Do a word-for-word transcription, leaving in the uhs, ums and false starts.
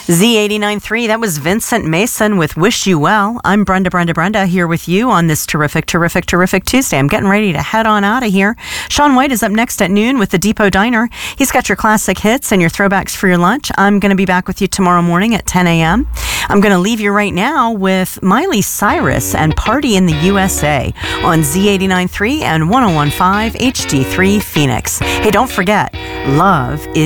Z eighty-nine point three, that was Vincent Mason with Wish You Well. I'm Brenda, Brenda, Brenda here with you on this terrific, terrific, terrific Tuesday. I'm getting ready to head on out of here. Sean White is up next at noon with the Depot Diner. He's got your classic hits and your throwbacks for your lunch. I'm going to be back with you tomorrow morning at ten a.m. I'm going to leave you right now with Miley Cyrus and Party in the U S A on Z eighty-nine point three and one oh one point five H D three Phoenix. Hey, don't forget, love is